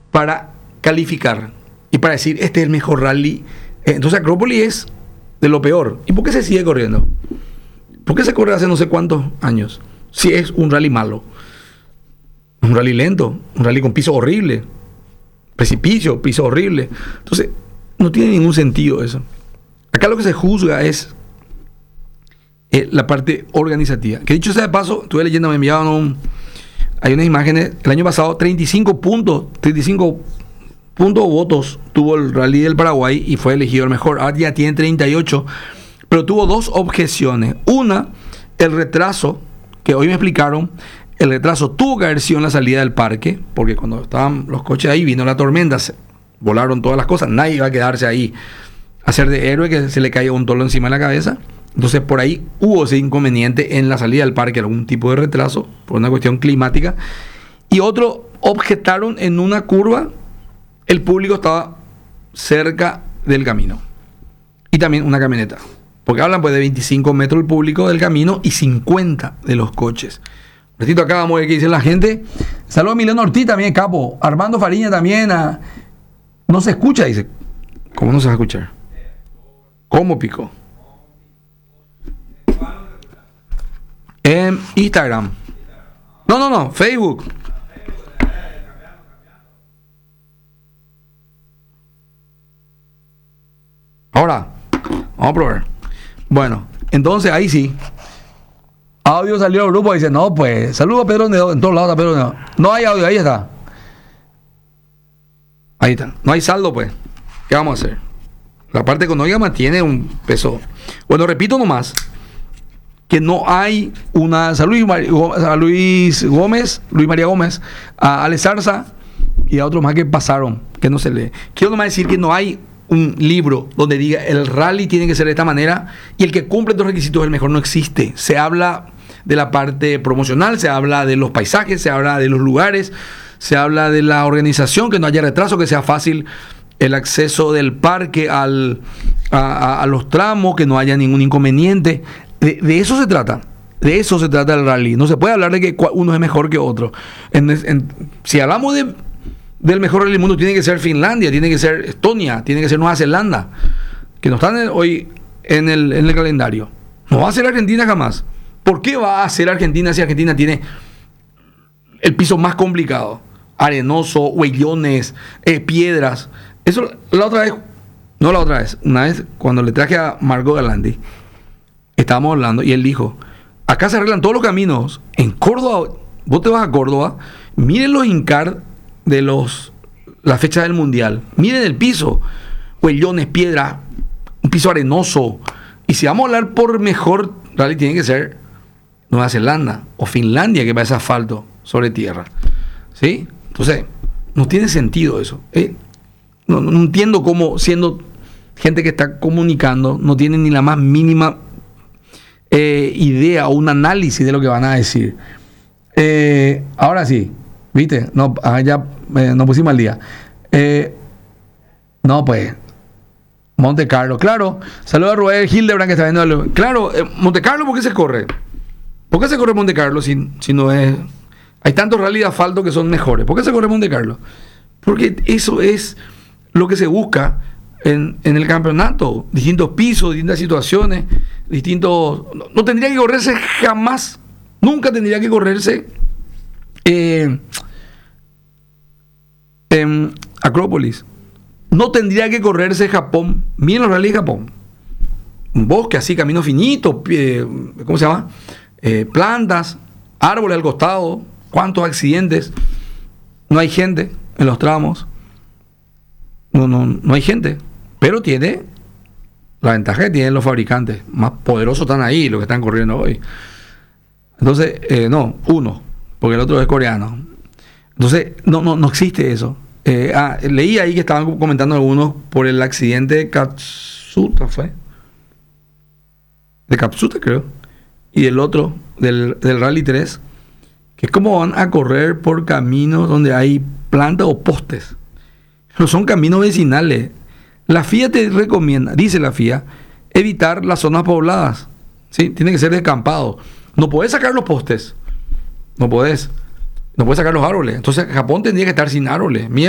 para calificar y para decir, este es el mejor rally. Entonces Acrópolis es de lo peor. ¿Y por qué se sigue corriendo? ¿Por qué se corre hace no sé cuántos años? Si es un rally malo. Un rally lento, un rally con piso horrible, precipicio, piso horrible. Entonces, no tiene ningún sentido eso. Acá lo que se juzga es la parte organizativa. Que dicho sea de paso, estuve leyendo, me enviaban hay unas imágenes. El año pasado 35 puntos votos tuvo el Rally del Paraguay y fue elegido el mejor. Ahora ya tiene 38, pero tuvo dos objeciones. Una, el retraso, que hoy me explicaron. El retraso tuvo que haber sido en la salida del parque, porque cuando estaban los coches ahí, vino la tormenta, volaron todas las cosas, nadie iba a quedarse ahí a ser de héroe que se le caía un tolo encima de la cabeza. Entonces por ahí hubo ese inconveniente en la salida del parque, algún tipo de retraso por una cuestión climática. Y otro, objetaron en una curva, el público estaba cerca del camino. Y también una camioneta, porque hablan pues de 25 metros el público del camino y 50 de los coches. Retito, acá vamos a ver qué dice la gente. Saludos a Emiliano Ortiz también, capo. Armando Fariña también. No se escucha, dice. ¿Cómo no se va a escuchar? ¿Cómo pico? En Instagram. No, Facebook. Ahora, vamos a probar. Bueno, entonces ahí sí. Audio salió del grupo y dice, no, pues, saludos a Pedro Nedo, en todos lados está Pedro Nedo. No hay audio, ahí está. Ahí está. No hay saldo, pues. ¿Qué vamos a hacer? La parte económica mantiene un peso. Bueno, repito nomás, que no hay una... A Luis María Gómez, a Ale Zarza y a otros más que pasaron, que no se lee. Quiero nomás decir que no hay un libro donde diga el rally tiene que ser de esta manera y el que cumple estos requisitos es el mejor. No existe. Se habla de la parte promocional, se habla de los paisajes, se habla de los lugares, se habla de la organización, que no haya retraso, que sea fácil el acceso del parque a los tramos, que no haya ningún inconveniente. De eso se trata. De eso se trata el rally. No se puede hablar de que uno es mejor que otro. Si hablamos del mejor rally del mundo, tiene que ser Finlandia, tiene que ser Estonia, tiene que ser Nueva Zelanda, que no están hoy en el calendario. No va a ser Argentina jamás. ¿Por qué va a ser Argentina si Argentina tiene el piso más complicado? Arenoso, huellones, piedras. Eso una vez cuando le traje a Marco Galandi, estábamos hablando y él dijo, acá se arreglan todos los caminos. En Córdoba, vos te vas a Córdoba, miren los INCAR de la fecha del mundial, miren el piso, huellones, piedra, un piso arenoso. Y si vamos a hablar por mejor rally, tiene que ser Nueva Zelanda o Finlandia, que parece asfalto sobre tierra, ¿sí? Entonces no tiene sentido eso. No entiendo cómo, siendo gente que está comunicando, no tiene ni la más mínima idea o un análisis de lo que van a decir. Ahora sí, ¿viste? No, ya nos pusimos al día. No, pues, Monte Carlo, claro. Saludos a Rubén Hildebrand que está viendo. Claro, Monte Carlo, ¿por qué se corre? ¿Por qué se corre Monte Carlo si no es... Hay tantos rally de asfalto que son mejores? ¿Por qué se corre Monte Carlo? Porque eso es lo que se busca en el campeonato. Distintos pisos, distintas situaciones, distintos... No tendría que correrse jamás. Nunca tendría que correrse Acrópolis. No tendría que correrse Japón. Miren los rally de Japón. Un bosque así, camino finito, ¿cómo se llama? Plantas, árboles al costado. ¿Cuántos accidentes? No hay gente en los tramos. No hay gente. Pero tiene la ventaja que tienen los fabricantes. Más poderosos están ahí, los que están corriendo hoy. Entonces, uno, porque el otro es coreano. Entonces, no existe eso. Leí ahí que estaban comentando algunos por el accidente de Katsuta, ¿fue? De Katsuta, creo. Y el otro, del Rally 3, que es como van a correr por caminos donde hay plantas o postes. No son caminos vecinales. La FIA te recomienda, dice la FIA, evitar las zonas pobladas. ¿Sí? Tiene que ser descampado. No podés sacar los postes. No podés sacar los árboles. Entonces Japón tendría que estar sin árboles.